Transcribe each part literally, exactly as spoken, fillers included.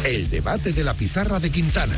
El debate de la pizarra de Quintana.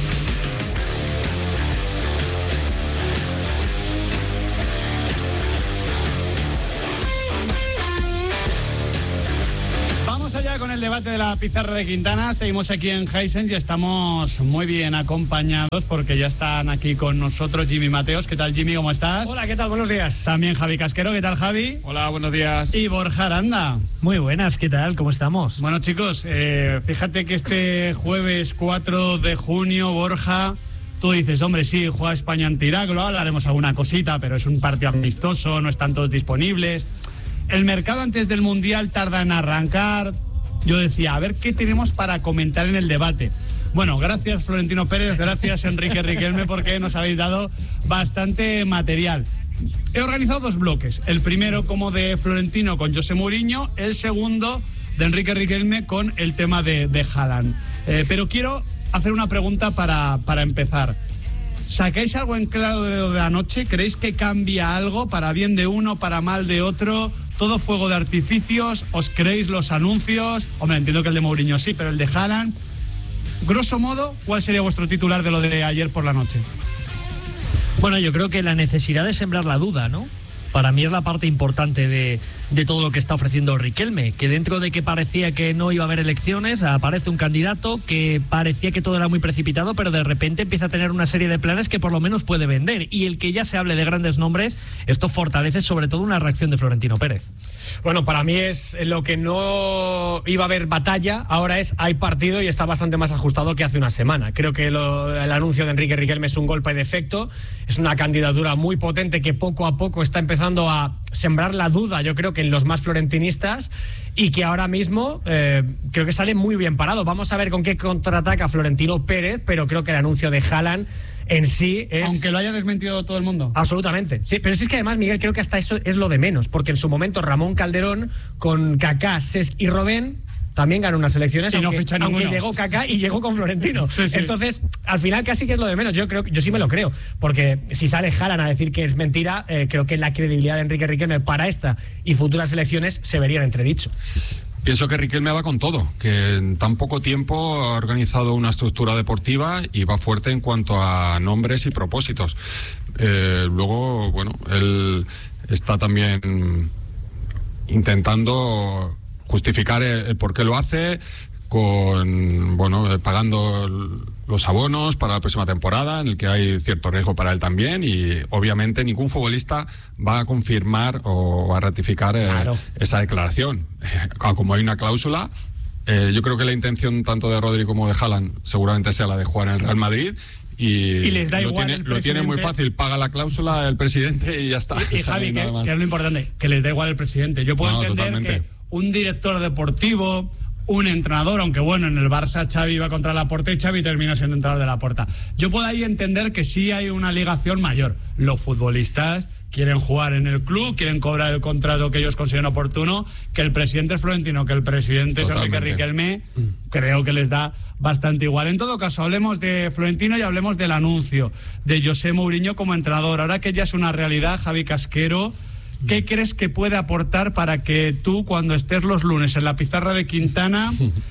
Vamos allá con el debate de la pizarra de Quintana. Seguimos aquí en Hisense y estamos muy bien acompañados porque ya están aquí con nosotros Jimmy Mateos. ¿Qué tal, Jimmy? ¿Cómo estás? Hola, ¿qué tal? Buenos días. También Javi Casquero. ¿Qué tal, Javi? Hola, buenos días. Y Borja Aranda. Muy buenas, ¿qué tal? ¿Cómo estamos? Bueno, chicos, eh, fíjate que este jueves cuatro de junio, Borja, tú dices, hombre, sí, juega España ante Irak, luego hablaremos alguna cosita, pero es un partido amistoso, no están todos disponibles. El mercado antes del Mundial tarda en arrancar. Yo decía, a ver qué tenemos para comentar en el debate. Bueno, gracias Florentino Pérez, gracias Enrique Riquelme, porque nos habéis dado bastante material. He organizado dos bloques. El primero como de Florentino con José Mourinho, el segundo de Enrique Riquelme con el tema de, de Haaland. Eh, pero quiero hacer una pregunta para, para empezar. ¿Sacáis algo en claro de lo de anoche? ¿Creéis que cambia algo para bien de uno, para mal de otro? ¿Todo fuego de artificios? ¿Os creéis los anuncios? Hombre, entiendo que el de Mourinho sí, pero el de Haaland. Grosso modo, ¿cuál sería vuestro titular de lo de ayer por la noche? Bueno, yo creo que la necesidad de sembrar la duda, ¿no? Para mí es la parte importante de, de todo lo que está ofreciendo Riquelme, que dentro de que parecía que no iba a haber elecciones, aparece un candidato que parecía que todo era muy precipitado, pero de repente empieza a tener una serie de planes que por lo menos puede vender. Y el que ya se hable de grandes nombres, esto fortalece sobre todo una reacción de Florentino Pérez. Bueno, para mí es lo que no iba a haber batalla, ahora es hay partido y está bastante más ajustado que hace una semana. Creo que lo, el anuncio de Enrique Riquelme es un golpe de efecto, es una candidatura muy potente que poco a poco está empezando a sembrar la duda, yo creo que en los más florentinistas, y que ahora mismo eh, creo que sale muy bien parado. Vamos a ver con qué contraataca Florentino Pérez, pero creo que el anuncio de Haaland en sí es... Aunque lo haya desmentido todo el mundo. Absolutamente, sí, pero sí es que además, Miguel, creo que hasta eso es lo de menos, porque en su momento Ramón Calderón con Kaká, Cesc y Robben también ganó unas elecciones, y no aunque, ficha aunque ninguno. llegó Kaká y llegó con Florentino. Sí, sí. Entonces, al final casi que es lo de menos. Yo creo, yo sí me lo creo, porque si sale Haaland a decir que es mentira, eh, creo que la credibilidad de Enrique Riquelme para esta y futuras elecciones se vería en entredicho. Pienso que Riquelme va con todo, que en tan poco tiempo ha organizado una estructura deportiva y va fuerte en cuanto a nombres y propósitos. Eh, luego, bueno, él está también intentando justificar el, el por qué lo hace, con, bueno, pagando los abonos para la próxima temporada, en el que hay cierto riesgo para él también, y obviamente ningún futbolista va a confirmar o a ratificar eh, claro. esa declaración. Como hay una cláusula, eh, yo creo que la intención tanto de Rodri como de Haaland seguramente sea la de jugar en el Real Madrid. Y, y les da lo igual tiene, el lo tiene muy fácil, paga la cláusula el presidente y ya está. Y, y o sea, Javi, no hay que, nada más. que es lo importante, que les da igual el presidente. Yo puedo No, entender totalmente. que un director deportivo, un entrenador, aunque bueno, en el Barça Xavi iba contra Laporta y Xavi terminó siendo entrenador de Laporta. Yo puedo ahí entender que sí hay una ligación mayor. Los futbolistas quieren jugar en el club, quieren cobrar el contrato que ellos consideren oportuno, que el presidente es Florentino, que el presidente es Enrique Riquelme, creo que les da bastante igual. En todo caso, hablemos de Florentino y hablemos del anuncio de José Mourinho como entrenador. Ahora que ya es una realidad, Javi Casquero, ¿qué crees que puede aportar para que tú, cuando estés los lunes en la pizarra de Quintana,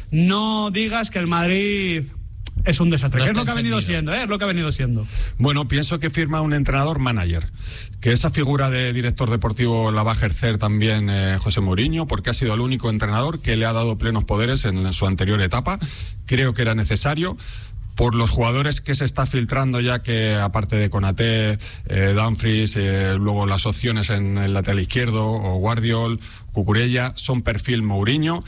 no digas que el Madrid es un desastre? No que es está lo que ha venido encendido. siendo, ¿eh? Es lo que ha venido siendo. Bueno, pienso que firma un entrenador manager, que esa figura de director deportivo la va a ejercer también eh, José Mourinho, porque ha sido el único entrenador que le ha dado plenos poderes en su anterior etapa. Creo que era necesario por los jugadores que se está filtrando, ya que aparte de Konaté, eh, Dumfries, eh, luego las opciones en el lateral izquierdo, o Guardiol, Cucurella, son perfil Mourinho.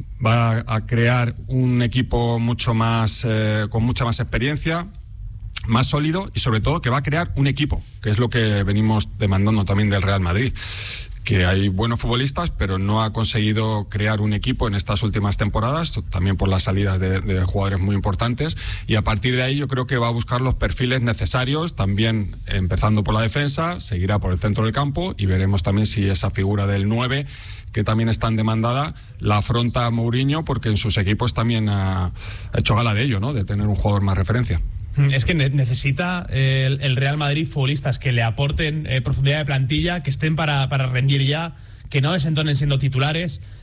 Va a crear un equipo mucho más eh, con mucha más experiencia, más sólido, y sobre todo que va a crear un equipo, que es lo que venimos demandando también del Real Madrid, que hay buenos futbolistas, pero no ha conseguido crear un equipo en estas últimas temporadas, también por las salidas de, de jugadores muy importantes, y a partir de ahí yo creo que va a buscar los perfiles necesarios, también empezando por la defensa, seguirá por el centro del campo, y veremos también si esa figura del nueve, que también es tan demandada, la afronta Mourinho, porque en sus equipos también ha, ha hecho gala de ello, ¿no?, de tener un jugador más referencia. Es que ne- necesita eh, el, el Real Madrid futbolistas que le aporten eh, profundidad de plantilla, que estén para, para rendir ya, que no desentonen siendo titulares,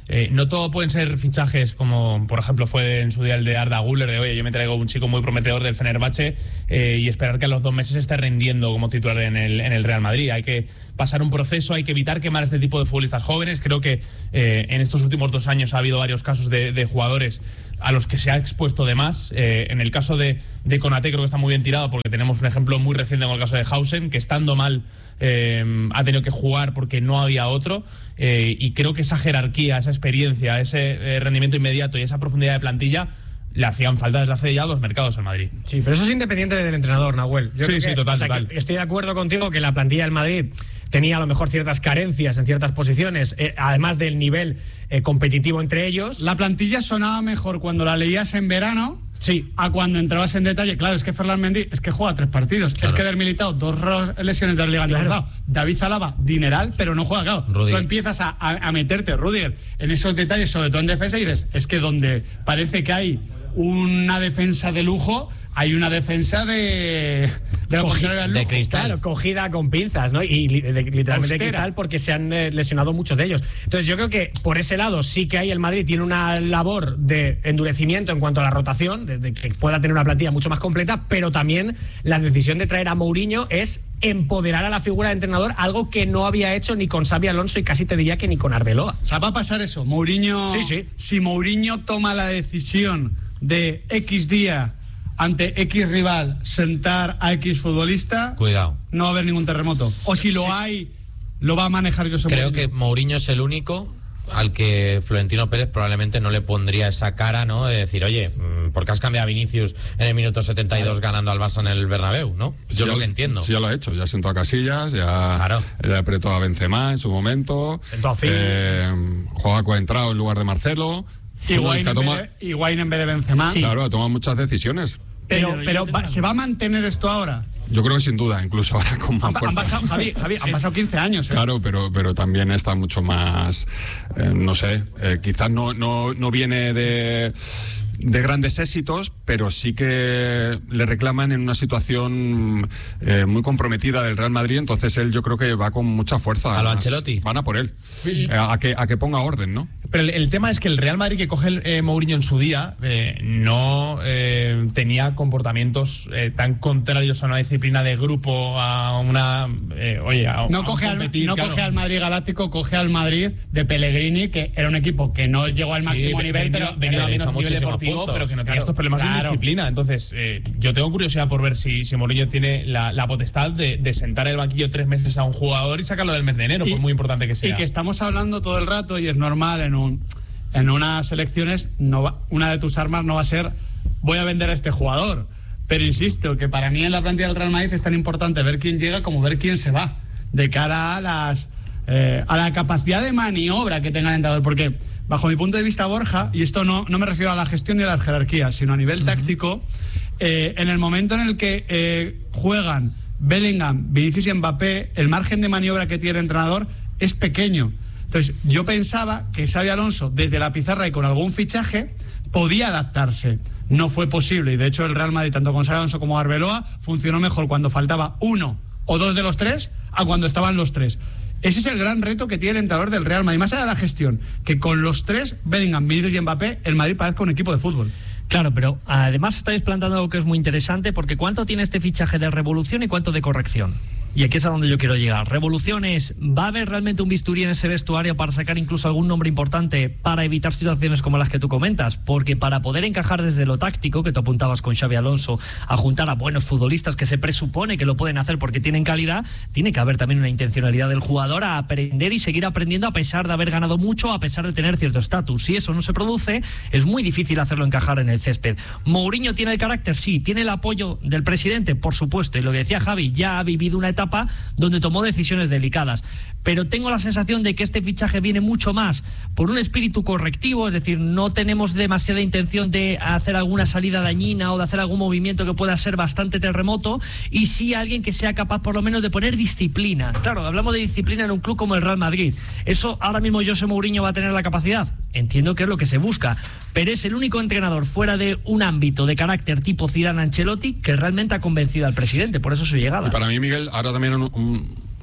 eh, no todo pueden ser fichajes como, por ejemplo, fue en su día el de Arda Güler, de oye, yo me traigo un chico muy prometedor del Fenerbahce eh, y esperar que a los dos meses esté rendiendo como titular en el, en el Real Madrid. Hay que pasar un proceso, hay que evitar quemar este tipo de futbolistas jóvenes. Creo que eh, en estos últimos dos años ha habido varios casos de, de jugadores a los que se ha expuesto de más. Eh, en el caso de, de Konaté creo que está muy bien tirado porque tenemos un ejemplo muy reciente con el caso de Hausen, que estando mal eh, ha tenido que jugar porque no había otro, eh, y creo que esa jerarquía, esa experiencia, ese eh, rendimiento inmediato y esa profundidad de plantilla le hacían falta desde hace ya dos mercados al Madrid. Sí, pero eso es independiente del entrenador, Nahuel. Yo sí, creo sí, que, total, o sea, total. que estoy de acuerdo contigo que la plantilla del Madrid tenía a lo mejor ciertas carencias en ciertas posiciones, eh, además del nivel eh, competitivo entre ellos. La plantilla sonaba mejor cuando la leías en verano, sí, a cuando entrabas en detalle. Claro, es que Ferland Mendy es que juega tres partidos, Claro. es que Der Militao, dos ro- lesiones de la Liga Claro. claro. David Zalaba, dineral, pero no juega, claro. Rudiger. Tú empiezas a, a, a meterte, Rudiger, en esos detalles, sobre todo en defensa, y dices, es que donde parece que hay una defensa de lujo, hay una defensa de, de lo Cogi- contrario al de lujo. cristal. Claro, cogida con pinzas, ¿no? Y li- de- literalmente de Austera. cristal porque se han eh, lesionado muchos de ellos. Entonces yo creo que por ese lado sí que hay el Madrid tiene una labor de endurecimiento en cuanto a la rotación, de, de que pueda tener una plantilla mucho más completa, pero también la decisión de traer a Mourinho es empoderar a la figura de entrenador, algo que no había hecho ni con Xabi Alonso y casi te diría que ni con Arbeloa. O sea, va a pasar eso. Mourinho, Sí, sí. si Mourinho toma la decisión de X día ante X rival sentar a X futbolista, Cuidado. no va a haber ningún terremoto. O si lo hay, lo va a manejar José Creo Mourinho. que Mourinho es el único al que Florentino Pérez probablemente no le pondría esa cara, ¿no? De decir, oye, ¿por qué has cambiado a Vinicius en el minuto setenta y dos ganando al Barça en el Bernabéu, no? Yo Sí, lo ya- que entiendo. Sí, ya lo ha hecho. Ya sentó a Casillas, ya, Claro. ya apretó a Benzema en su momento. Sentó a Fini. eh, juega Coentrao en lugar de Marcelo. Higuaín Es que ha en, tomado- vez de- Higuaín en vez de Benzema. Claro, ha tomado muchas decisiones. Pero, Pero yo pero tengo va- una ¿se va a mantener esto ahora? Yo creo que sin duda, incluso ahora con más Han, han fuerza. pasado, Javi, Javi, han pasado quince años. ¿eh? Claro, pero, pero también está mucho más, eh, no sé, eh, quizás no, no, no viene de, de grandes éxitos, pero sí que le reclaman en una situación eh, muy comprometida del Real Madrid, entonces él yo creo que va con mucha fuerza. ¿A lo Además, Ancelotti? Van a por él, eh, a, que, a que ponga orden, ¿no? Pero el, el tema es que el Real Madrid que coge el, eh, Mourinho en su día eh, no eh, tenía comportamientos eh, tan contrarios a una disciplina de grupo, a una... eh, oye, a, No, a coge al, competir, no claro. coge al Madrid Galáctico, coge al Madrid de Pellegrini, que era un equipo que no llegó al Sí, máximo ve- nivel, venía- pero, venía pero a menos hizo nivel muchísimos deportivo, puntos. pero que no tenía Claro, estos problemas de claro. disciplina. Entonces, eh, yo tengo curiosidad por ver si, si Mourinho tiene la, la potestad de, de sentar en el banquillo tres meses a un jugador y sacarlo del mes de enero, Y- por muy importante que sea. Y que estamos hablando todo el rato, y es normal en un en unas elecciones, no va- una de tus armas no va a ser voy a vender a este jugador. Pero insisto, que para mí en la plantilla del Real Madrid es tan importante ver quién llega como ver quién se va, de cara a las eh, a la capacidad de maniobra que tenga el entrenador. Porque, bajo mi punto de vista, Borja, y esto no, no me refiero a la gestión ni a las jerarquías, sino a nivel táctico, eh, en el momento en el que eh, juegan Bellingham, Vinicius y Mbappé, el margen de maniobra que tiene el entrenador es pequeño. Entonces, yo pensaba que Xabi Alonso, desde la pizarra y con algún fichaje, podía adaptarse. No fue posible, y de hecho el Real Madrid, tanto con Xabi Alonso como Arbeloa, funcionó mejor cuando faltaba uno o dos de los tres a cuando estaban los tres. Ese es el gran reto que tiene el entrenador del Real Madrid, más allá de la gestión, que con los tres, Bellingham, Vinicius y Mbappé, el Madrid parezca un equipo de fútbol. Claro, pero además estáis planteando algo que es muy interesante, porque ¿cuánto tiene este fichaje de revolución y cuánto de corrección? Y aquí es a donde yo quiero llegar. Revolución es, ¿va a haber realmente un bisturí en ese vestuario para sacar incluso algún nombre importante para evitar situaciones como las que tú comentas? Porque para poder encajar desde lo táctico, que tú apuntabas con Xabi Alonso, a juntar a buenos futbolistas que se presupone que lo pueden hacer porque tienen calidad, tiene que haber también una intencionalidad del jugador a aprender y seguir aprendiendo a pesar de haber ganado mucho, a pesar de tener cierto estatus. Si eso no se produce, es muy difícil hacerlo encajar en el césped. ¿Mourinho tiene el carácter? Sí. ¿Tiene el apoyo del presidente? Por supuesto. Y lo que decía Javi, ya ha vivido una etapa donde tomó decisiones delicadas. Pero tengo la sensación de que este fichaje viene mucho más por un espíritu correctivo, es decir, no tenemos demasiada intención de hacer alguna salida dañina o de hacer algún movimiento que pueda ser bastante terremoto, y sí alguien que sea capaz por lo menos de poner disciplina. Claro, hablamos de disciplina en un club como el Real Madrid. ¿Eso ahora mismo José Mourinho va a tener la capacidad? Entiendo que es lo que se busca, pero es el único entrenador fuera de un ámbito de carácter tipo Zidane, Ancelotti, que realmente ha convencido al presidente, por eso su llegada. Y para mí, Miguel, ahora también un, un,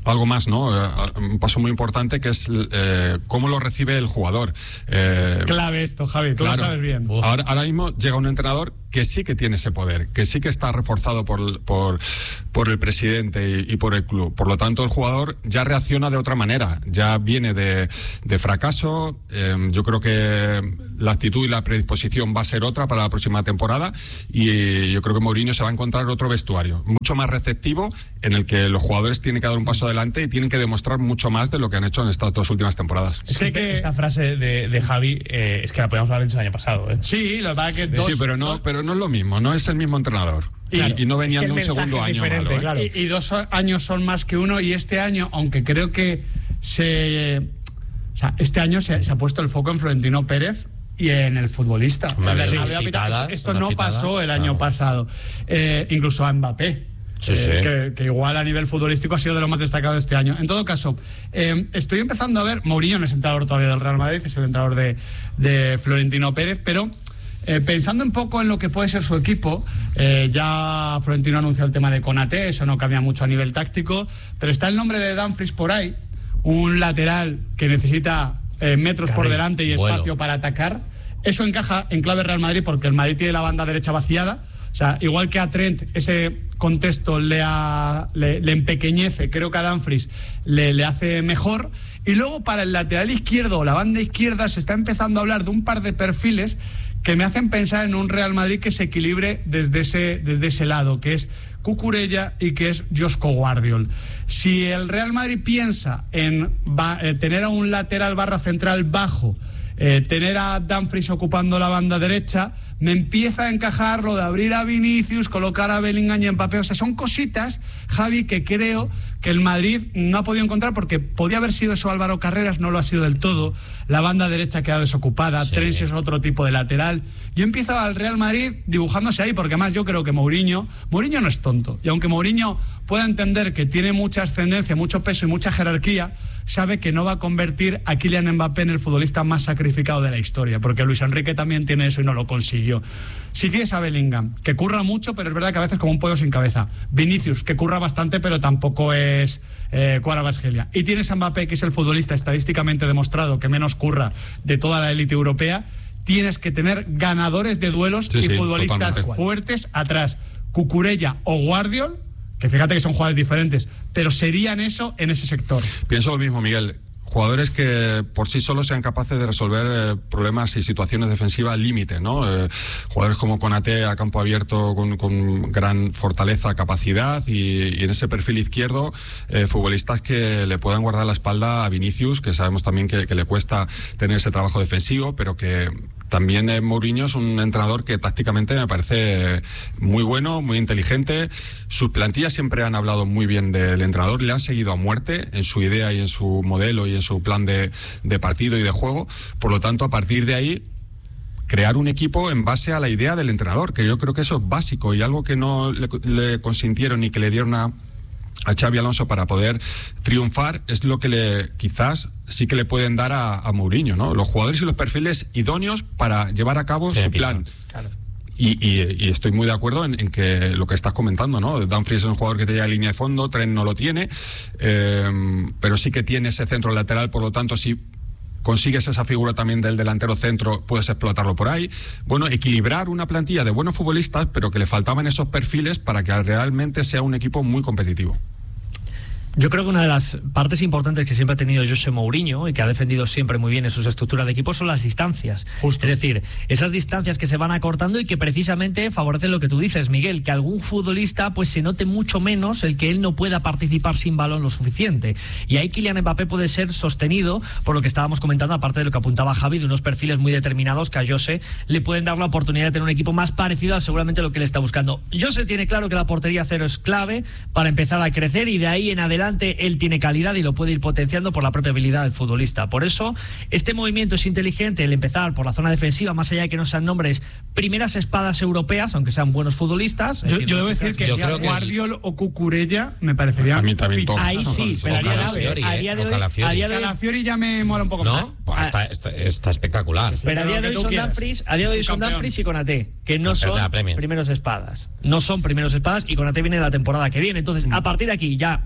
algo más, ¿no? Eh, un paso muy importante que es eh, cómo lo recibe el jugador. Eh, Clave esto, Javi, tú claro. lo sabes bien. Ahora, ahora mismo llega un entrenador que sí que tiene ese poder, que sí que está reforzado por, por, por el presidente y, y por el club. Por lo tanto, el jugador ya reacciona de otra manera, ya viene de, de fracaso. Eh, yo creo que la actitud y la predisposición va a ser otra para la próxima temporada y yo creo que Mourinho se va a encontrar otro vestuario, mucho más receptivo, en el que los jugadores tienen que dar un paso adelante y tienen que demostrar mucho más de lo que han hecho en estas dos últimas temporadas. Sé que esta frase de, de Javi eh, es que la podíamos haber dicho el año pasado. ¿eh? Sí, lo que pasa es que dos, Sí, pero no, pero no es lo mismo, no es el mismo entrenador. Claro. Y, y no venían Es que de el un segundo mensaje es año diferente, malo, ¿eh? claro. y, y dos años son más que uno, y este año, aunque creo que se... O sea, este año se, se ha puesto el foco en Florentino Pérez y en el futbolista. Me había Sí, unas había pitado- pitadas, esto unas no pitadas, pasó el claro. año pasado. Eh, incluso a Mbappé. Sí, eh, sí. Que, que igual a nivel futbolístico ha sido de lo más destacado de este año. En todo caso, eh, estoy empezando a ver, Mourinho no es entrenador todavía del Real Madrid, es el entrenador de, de Florentino Pérez, pero eh, pensando un poco en lo que puede ser su equipo, eh, ya Florentino anunció el tema de Konaté, eso no cambia mucho a nivel táctico, pero está el nombre de Dumfries por ahí, un lateral que necesita eh, metros por delante y vuelo. espacio para atacar. Eso encaja en clave Real Madrid porque el Madrid tiene la banda derecha vaciada. O sea, igual que a Trent ese contexto le, ha- le, le empequeñece, creo que a Dumfries le, le hace mejor. Y luego para el lateral izquierdo o la banda izquierda se está empezando a hablar de un par de perfiles que me hacen pensar en un Real Madrid que se equilibre desde ese, desde ese lado, que es Cucurella y que es Josko Guardiol. Si el Real Madrid piensa en va- eh, tener a un lateral barra central bajo, eh, tener a Dumfries ocupando la banda derecha, me empieza a encajar lo de abrir a Vinicius, colocar a Bellingham y Mbappé. O sea, son cositas, Javi, que creo que el Madrid no ha podido encontrar, porque podía haber sido eso Álvaro Carreras, no lo ha sido del todo. La banda derecha queda desocupada, Sí. Trent es otro tipo de lateral. Yo empiezo al Real Madrid dibujándose ahí, porque además yo creo que Mourinho, Mourinho no es tonto, y aunque Mourinho pueda entender que tiene mucha ascendencia, mucho peso y mucha jerarquía, sabe que no va a convertir a Kylian Mbappé en el futbolista más sacrificado de la historia, porque Luis Enrique también tiene eso y no lo consiguió. Si tienes a Bellingham, que curra mucho, pero es verdad que a veces como un pollo sin cabeza. Vinicius, que curra bastante, pero tampoco es eh, Cuara-Vasgelia. Y tienes a Mbappé, que es el futbolista estadísticamente demostrado que menos curra de toda la élite europea. Tienes que tener ganadores de duelos Sí, y sí, futbolistas totalmente. fuertes atrás. Cucurella o Guardiol, que fíjate que son jugadores diferentes, pero serían eso en ese sector. Pienso lo mismo, Miguel. Jugadores que por sí solos sean capaces de resolver eh, problemas y situaciones defensivas al límite, ¿no? Eh, jugadores como Konaté a campo abierto con, con gran fortaleza, capacidad y, y en ese perfil izquierdo eh, futbolistas que le puedan guardar la espalda a Vinicius, que sabemos también que, que le cuesta tener ese trabajo defensivo, pero que también eh, Mourinho es un entrenador que tácticamente me parece muy bueno, muy inteligente. Sus plantillas siempre han hablado muy bien del entrenador, le han seguido a muerte en su idea y en su modelo y en su plan de, de partido y de juego. Por lo tanto, a partir de ahí, crear un equipo en base a la idea del entrenador, que yo creo que eso es básico y algo que no le, le consintieron ni que le dieron a a Xabi Alonso para poder triunfar, es lo que le quizás sí que le pueden dar a, a Mourinho, ¿no? Los jugadores y los perfiles idóneos para llevar a cabo Sí, su claro. plan. Y, y, y estoy muy de acuerdo en, en que lo que estás comentando, ¿no? Dumfries es un jugador que te lleva a línea de fondo, Trent no lo tiene, eh, pero sí que tiene ese centro lateral, por lo tanto, si consigues esa figura también del delantero centro, puedes explotarlo por ahí. Bueno, equilibrar una plantilla de buenos futbolistas, pero que le faltaban esos perfiles para que realmente sea un equipo muy competitivo. Yo creo que una de las partes importantes que siempre ha tenido José Mourinho y que ha defendido siempre muy bien en sus estructuras de equipo son las distancias. Justo. Es decir, esas distancias que se van acortando y que precisamente favorecen lo que tú dices, Miguel, que algún futbolista pues se note mucho menos el que él no pueda participar sin balón lo suficiente. Y ahí Kylian Mbappé puede ser sostenido por lo que estábamos comentando, aparte de lo que apuntaba Javi, de unos perfiles muy determinados que a José le pueden dar la oportunidad de tener un equipo más parecido a seguramente lo que él está buscando. José tiene claro que la portería cero es clave para empezar a crecer y de ahí en adelante él tiene calidad y lo puede ir potenciando por la propia habilidad del futbolista. Por eso, este movimiento es inteligente, el empezar por la zona defensiva, más allá de que no sean nombres, primeras espadas europeas, aunque sean buenos futbolistas. Yo, yo debo decir que Yo creo que Guardiol o Cucurella me parecería A mí también ficha. todo. Ahí sí, pero a día de hoy, Calafiori, a ¿eh? día de O hoy, Calafiori. a día de hoy- Calafiori ya me mola un poco más. ¿No? Pues está, está, está espectacular. pero a Pero día lo de que hoy tú son quieras. Dumfries, a día de hoy Es un son campeón. Dumfries y Konaté, que no Campeón son de la Premier. primeros espadas. No son primeros espadas y Konaté viene la temporada que viene. Entonces, a partir de aquí, ya un Cucurella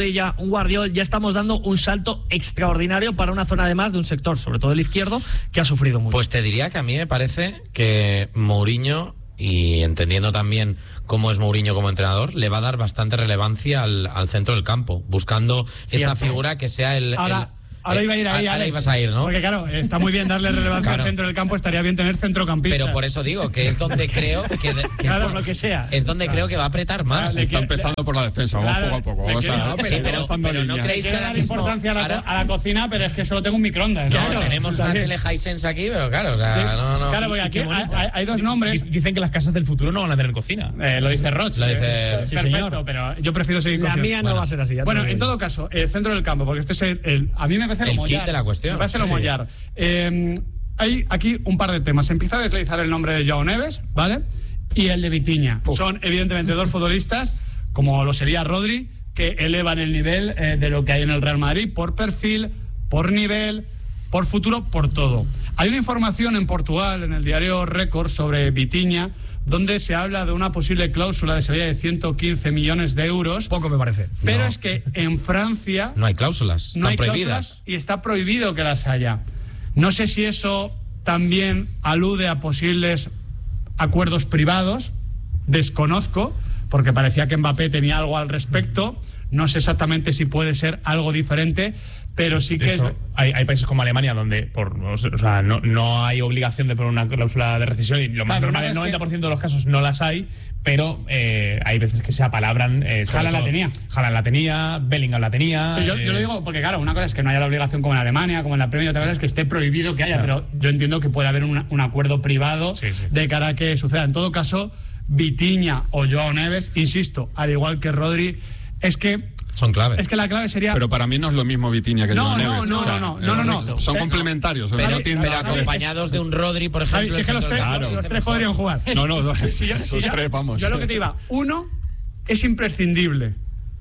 Zorrilla, un Guardiol, ya estamos dando un salto extraordinario para una zona además de un sector, sobre todo el izquierdo, que ha sufrido mucho. Pues te diría que a mí me parece que Mourinho, y entendiendo también cómo es Mourinho como entrenador, le va a dar bastante relevancia al, al centro del campo, buscando Cierto. esa figura que sea el... Ahora, el Ahora iba a ir ahí, ahora Alex, ibas a ir, ¿no? Porque claro, está muy bien darle relevancia Claro. al centro del campo, estaría bien tener centrocampistas. Pero por eso digo que es donde creo que, de- que Claro, lo que sea. es donde creo que va a apretar más. Le Está quiere- empezando por la defensa, vamos Claro, poco a poco. le Vamos quiere- a, no, pero- Sí, pero, avanzando pero no línea. creéis que Quiero ahora dar mismo... importancia a la, ahora- co- a la cocina, pero es que solo tengo un microondas. No, Claro, tenemos una también. tele Hisense aquí, pero claro, o sea, Sí. no, no. Claro, porque aquí hay, hay- hay dos nombres. Di- Dicen que las casas del futuro no van a tener cocina. Eh, lo dice Roch. Lo eh, dice- es sí, perfecto, señor. pero yo prefiero seguir La con mía no Bueno. va a ser así. ya te Bueno, lo en digo. todo caso, el centro del campo, porque este es el, el- a mí me parece El lo kit mollar. de la cuestión. Me parece lo Sí. mollar. Eh, hay aquí un par de temas. Empieza a deslizar el nombre de Joao Neves, ¿vale? Y el de Vitinha. Son evidentemente dos futbolistas, como lo sería Rodri, que elevan el nivel eh, de lo que hay en el Real Madrid por perfil, por nivel, por futuro, por todo. Hay una información en Portugal, en el diario Récord, sobre Vitinha, donde se habla de una posible cláusula de salida de ciento quince millones de euros. Poco me parece. Pero es que en Francia No hay cláusulas, no están hay prohibidas. cláusulas y está prohibido que las haya. No sé si eso también alude a posibles acuerdos privados, desconozco, porque parecía que Mbappé tenía algo al respecto. No sé exactamente si puede ser algo diferente, pero sí De que hecho, es... hay, hay países como Alemania donde por, o sea, no, no hay obligación de poner una cláusula de rescisión y lo más Claro, normal, una el vez noventa por ciento que- de los casos no las hay, pero eh, hay veces que se apalabran. Eh, sobre Haaland la todo- tenía. Haaland la tenía, Bellingham la tenía. Sí, yo, yo eh, lo digo porque, claro, una cosa es que no haya la obligación como en Alemania, como en la Premier, y otra cosa es que esté prohibido que haya, Claro. pero yo entiendo que puede haber una- un acuerdo privado Sí, sí. de cara a que suceda. En todo caso, Vitinha o Joao Neves, insisto, al igual que Rodri, es que Son claves. es que la clave sería... Pero para mí no es lo mismo Vitinha que No, Joao no, Neves. no, o sea, no, no, no, no, no. Son Pero- complementarios. o sea, pero, no tienen pero nada que ver. acompañados de un Rodri, por ejemplo. Javi, si es que el los centro tres, del Claro. campo, los este tres mejor. podrían jugar. No, no, no, Si yo- si esos yo- tres, vamos. Yo lo que te iba, uno es imprescindible,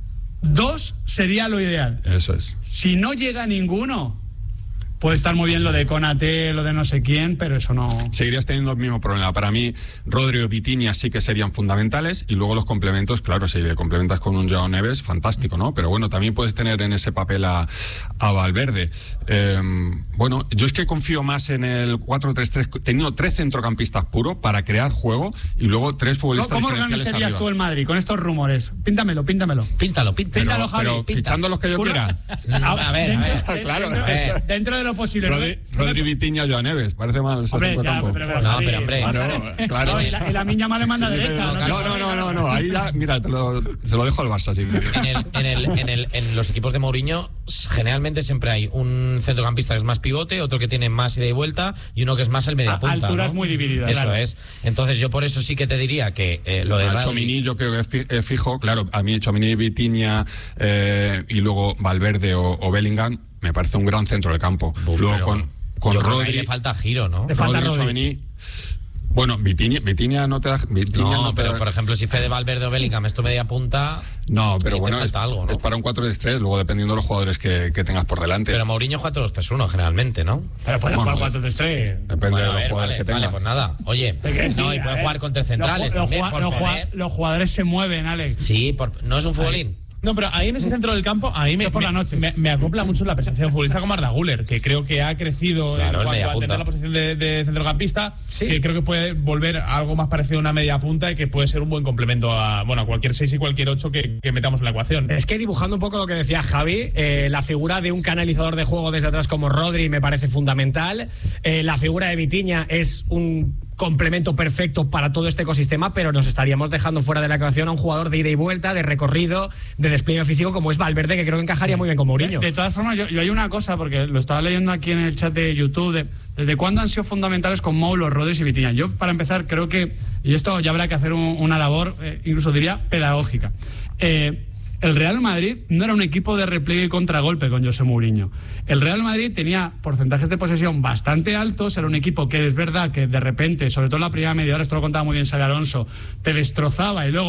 dos sería lo ideal. Eso es. Si no llega ninguno, puede estar muy bien lo de Konaté, lo de no sé quién, pero eso no... Seguirías teniendo el mismo problema. Para mí, Rodri o Vitinha sí que serían fundamentales y luego los complementos, claro, si le complementas con un Joao Neves, fantástico, ¿no? Pero bueno, también puedes tener en ese papel a, a Valverde. Eh, bueno, yo es que confío más en el cuatro tres tres, teniendo tres centrocampistas puros para crear juego y luego tres futbolistas ¿Cómo diferenciales organizarías arriba. tú el Madrid con estos rumores? Píntamelo, píntamelo. Píntalo, píntalo. Píntalo, Javi. Pero pinta. fichando los que yo Uno- quiera. A ver, a ver. Dentro- Claro, dentro, eh. dentro de lo posible. Rodri, ¿no? Rodri Vitinha, Joao Neves. Parece mal ese Hombre, ya, centrocampo. pero, pero, No, Javi, pero, hombre. Claro, claro. No, y la, y la miña mal le manda derecha. No, no, no, no, no. Ahí ya, mira, te lo, se lo dejo al Barça. Si quieres. En, el, en, el, en, el, en los equipos de Mourinho generalmente siempre hay un centrocampista que es más pivote, otro que tiene más ida y vuelta y uno que es más el mediapunta. A- alturas ¿no? muy divididas, Eso claro. es. Entonces yo por eso sí que te diría que eh, lo de A Rodri- Tchouaméni yo creo que es fi- es fijo. Claro, a mí Tchouaméni, Vitinha eh, y luego Valverde o, o Bellingham me parece un gran centro de campo. Buf, luego pero con, con yo creo que ahí Rodri, le falta giro, ¿no? Le falta Rodri, Rodri. Tchouaméni. Bueno, Vitinha, Vitinha no te da. Vitinha No, no, te pero da- por ejemplo, si Fede Valverde o Bellingham esto media punta. No, pero ahí te bueno, es, falta algo, ¿no? es para un cuatro tres tres, luego dependiendo de los jugadores que, que tengas por delante. Pero Mourinho juega todos tres uno generalmente, ¿no? Pero puede Bueno, jugar cuatro tres tres. Depende Bueno, de a los ver, jugadores vale, que vale, tengas. pues nada. Oye, no, y puede jugar contra centrales los, también. los, por los, poner- los jugadores se mueven, Alex. Sí, por- no es un futbolín. No, pero ahí en ese centro del campo, a mí me, Eso por la me- noche. me- me acopla mucho la presencia de un futbolista como Arda Güler, que creo que ha crecido Claro, el en cuanto a mediapunta. tener la posición de, de centrocampista, Sí. que creo que puede volver a algo más parecido a una media punta y que puede ser un buen complemento a, bueno, a cualquier seis y cualquier ocho que, que metamos en la ecuación. Es que dibujando un poco lo que decía Javi, eh, la figura de un canalizador de juego desde atrás como Rodri me parece fundamental. Eh, la figura de Vitinha es un complemento perfecto para todo este ecosistema, pero nos estaríamos dejando fuera de la ecuación a un jugador de ida y vuelta, de recorrido, de despliegue físico como es Valverde, que creo que encajaría muy bien con Mourinho. De, de todas formas, yo, yo hay una cosa, porque lo estaba leyendo aquí en el chat de YouTube, de, ¿desde cuándo han sido fundamentales con Mou, los Rodri y Vitinha? Yo, para empezar, creo que, y esto ya habrá que hacer un- una labor, eh, incluso diría, pedagógica. Eh, el Real Madrid no era un equipo de repliegue y contragolpe con José Mourinho. El Real Madrid tenía porcentajes de posesión bastante altos, era un equipo que es verdad que de repente, sobre todo en la primera media hora, esto lo contaba muy bien Xabi Alonso, te destrozaba y luego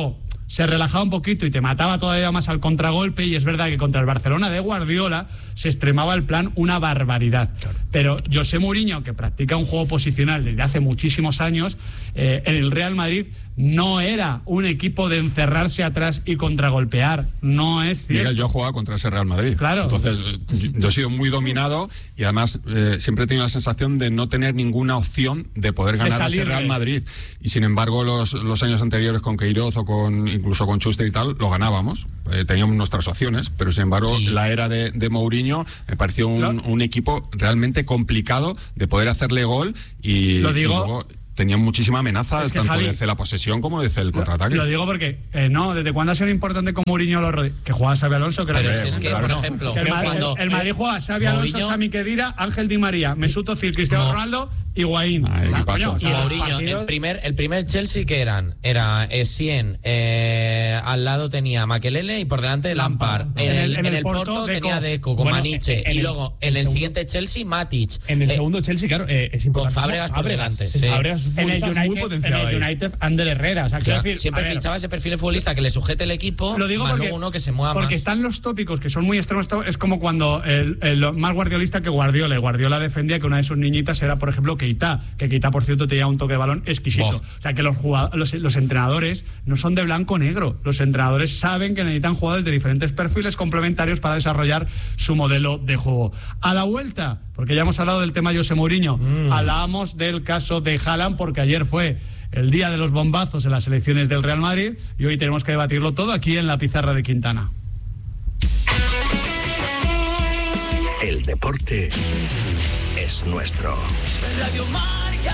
se relajaba un poquito y te mataba todavía más al contragolpe, y es verdad que contra el Barcelona de Guardiola se extremaba el plan una barbaridad. Claro. Pero José Mourinho, que practica un juego posicional desde hace muchísimos años, eh, en el Real Madrid no era un equipo de encerrarse atrás y contragolpear. No es cierto. Miguel, yo he jugado contra ese Real Madrid. Claro. Entonces, yo, yo he sido muy dominado y además eh, siempre he tenido la sensación de no tener ninguna opción de poder ganar a ese Real Madrid. Y sin embargo, los, los años anteriores con Queiroz o con incluso con Schuster y tal, lo ganábamos. Eh, teníamos nuestras opciones, pero sin embargo, y... la era de, de Mourinho me pareció un, ¿Lo? un equipo realmente complicado de poder hacerle gol y, lo digo, y luego tenían muchísima amenaza, es que, tanto Javi, desde la posesión como desde el contraataque. Lo, lo digo porque, eh, no, ¿desde cuándo ha sido importante con Mourinho los rodillos? Que jugaba Xabi Alonso, que Pero era si es que, claro, por no. ejemplo, el, Madrid, cuando, el, el Madrid juega Xabi Alonso, Mourinho, Sami Khedira, Ángel Di María, Mesut Özil, Cristiano no. Ronaldo, Higuaín. Ay, ah, coño, y Mourinho, partidos... el primer, el primer Chelsea que eran, era Essien, eh, al lado tenía Makelele y por delante Lampard. En, en el, en el, el Porto, Porto Deco. tenía Deco con bueno, Maniche. Y el, luego en el, el siguiente Chelsea, Matic. En el eh, segundo Chelsea, claro, eh, es importante. Con Fábregas por delante. Sí. Fábregas en el United, en el United Ander Herrera. O sea, claro, decir, siempre fichaba ese perfil de futbolista que le sujete el equipo, lo digo más porque, luego uno que se mueva porque más. están los tópicos que son muy extremos. Es como cuando el, el más guardiolista que Guardiola. Guardiola defendía que una de sus niñitas era, por ejemplo, Keita. Que Keita, por cierto, tenía un toque de balón exquisito. Oh. O sea, que los, jugadores, los, los entrenadores no son de blanco o negro. Los entrenadores saben que necesitan jugadores de diferentes perfiles complementarios para desarrollar su modelo de juego. A la vuelta, porque ya hemos hablado del tema José Mourinho, mm. hablamos del caso de Haaland, porque ayer fue el día de los bombazos en las elecciones del Real Madrid y hoy tenemos que debatirlo todo aquí en la pizarra de Quintana. El deporte es nuestro. Radio Marca.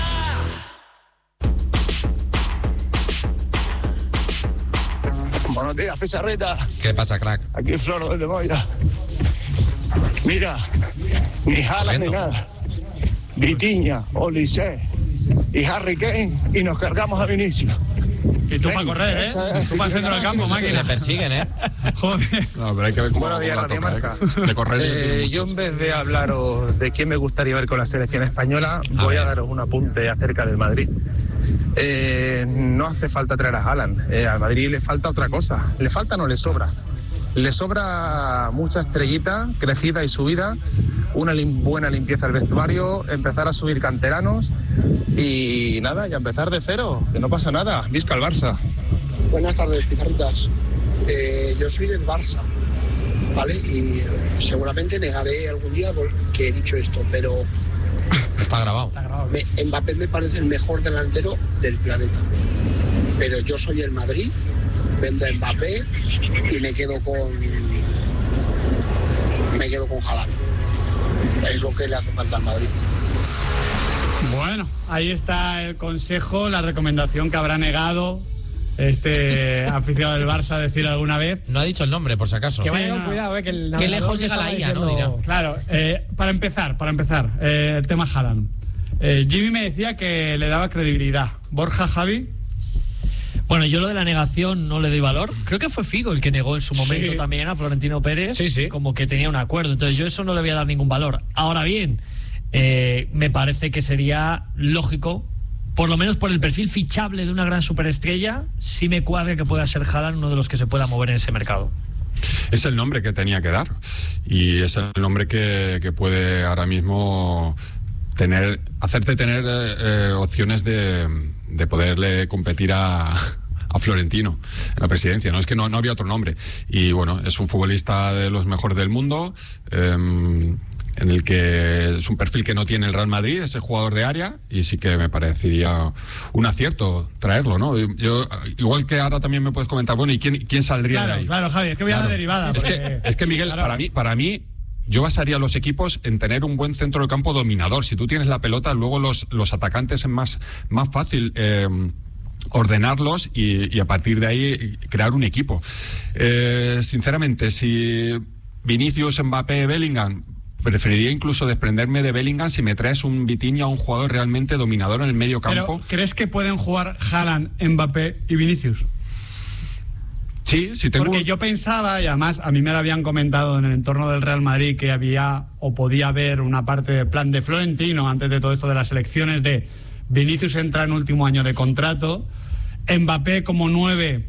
Buenos días, Pizarrita. ¿Qué pasa, crack? Aquí Floro desde Moira. Mira, ni Haaland ni nada. Vitinha, Olise y Harry Kane y nos cargamos a Vinicius. Y tú para correr, ¿eh? Es, tú para el centro del campo, máquina. Le persiguen, ¿eh? Joder. No, pero hay que ver cómo Buenos días, la Radio toca, Marca. ¿eh? De correr. Eh, yo en vez de hablaros de quién me gustaría ver con la selección española, a voy ver. a daros un apunte acerca del Madrid. Eh, no hace falta traer a Haaland. Eh, al Madrid le falta otra cosa. ¿Le falta o no le sobra? Le sobra mucha estrellita, crecida y subida, una lim- buena limpieza del vestuario, empezar a subir canteranos y nada, y a empezar de cero, que no pasa nada. Visca el Barça. Buenas tardes, Pizarritas. Eh, yo soy del Barça, ¿vale? Y seguramente negaré algún día que he dicho esto, pero... Está grabado. Me, Mbappé me parece el mejor delantero del planeta. Pero yo soy el Madrid, vendo a Mbappé y me quedo con... Me quedo con Haaland. Es lo que le hace falta al Madrid. Bueno, ahí está el consejo, la recomendación que habrá negado este aficionado del Barça a decir alguna vez. No ha dicho el nombre, por si acaso. Que sí, vaya no. con cuidado, eh, que el Qué lejos llega la I A, ¿no? Dirá. Claro, eh, para empezar, para empezar, eh, el tema Haaland. Eh, Jimmy me decía que le daba credibilidad. Borja, Javi. Bueno, yo lo de la negación no le doy valor. Creo que fue Figo el que negó en su momento sí. también a Florentino Pérez, sí, sí. como que tenía un acuerdo. Entonces yo eso no le voy a dar ningún valor. Ahora bien, eh, me parece que sería lógico, por lo menos por el perfil fichable de una gran superestrella, sí me cuadra que pueda ser Haaland uno de los que se pueda mover en ese mercado. Es el nombre que tenía que dar y es el nombre que, que puede ahora mismo tener, hacerte tener eh, opciones de, de poderle competir a, a Florentino en la presidencia. No es que no, no había otro nombre. Y bueno, es un futbolista de los mejores del mundo, eh, en el que es un perfil que no tiene el Real Madrid, ese jugador de área, y sí que me parecería un acierto traerlo, ¿no? Yo, igual que ahora también me puedes comentar, bueno, ¿y quién, quién saldría claro, de ahí? Claro, Javi, es que voy claro. a la derivada. Es, porque... que, es que, Miguel, claro. para mí, para mí yo basaría los equipos en tener un buen centro del campo dominador. Si tú tienes la pelota, luego los, los atacantes es más, más fácil eh, ordenarlos y, y a partir de ahí crear un equipo. Eh, sinceramente, si Vinicius, Mbappé, Bellingham, preferiría incluso desprenderme de Bellingham si me traes un Vitinha, un jugador realmente dominador en el medio campo. Pero, ¿crees que pueden jugar Haaland, Mbappé y Vinicius? Sí, sí tengo... Porque yo pensaba, y además a mí me lo habían comentado en el entorno del Real Madrid, que había o podía haber una parte del plan de Florentino antes de todo esto de las elecciones, de Vinicius entra en último año de contrato, Mbappé como nueve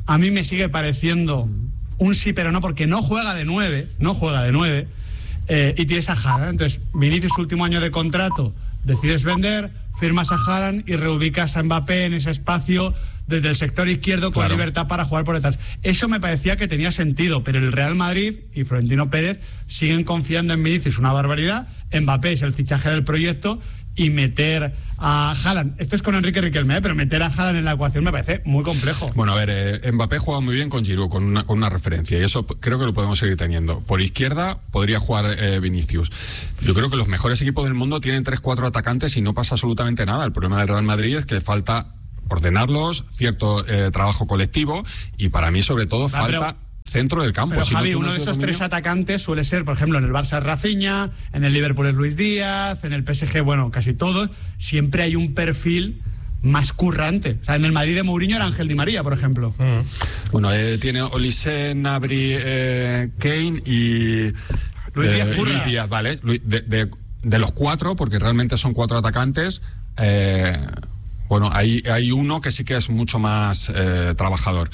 a mí me sigue pareciendo un sí pero no, porque no juega de nueve, no juega de nueve, eh, y tienes a Haaland. Entonces, Vinicius, último año de contrato, decides vender, firmas a Haaland y reubicas a Mbappé en ese espacio desde el sector izquierdo con claro. libertad para jugar por detrás. Eso me parecía que tenía sentido, pero el Real Madrid y Florentino Pérez siguen confiando en Vinicius una barbaridad. Mbappé es el fichaje del proyecto y meter a Haaland, esto es con Enrique Riquelme, ¿eh? pero meter a Haaland en la ecuación me parece muy complejo. Bueno, a ver, eh, Mbappé juega muy bien con Giroud, con una, con una referencia, y eso creo que lo podemos seguir teniendo. Por izquierda podría jugar eh, Vinicius. Yo creo que los mejores equipos del mundo tienen tres cuatro atacantes y no pasa absolutamente nada. El problema del Real Madrid es que falta ordenarlos, cierto eh, trabajo colectivo, y para mí sobre todo ah, falta... Pero... centro del campo. Pero si Javi, no, uno de esos tres atacantes suele ser, por ejemplo, en el Barça es Rafinha, en el Liverpool es Luis Díaz, en el P S G, bueno, casi todos. Siempre hay un perfil más currante. O sea, en el Madrid de Mourinho era Ángel Di María, por ejemplo. Mm. Bueno, eh, tiene Olise, Gnabry, eh, Kane y Luis Díaz, eh, Luis Díaz, vale. De, de, de los cuatro, porque realmente son cuatro atacantes, eh, bueno, hay, hay uno que sí que es mucho más eh, trabajador.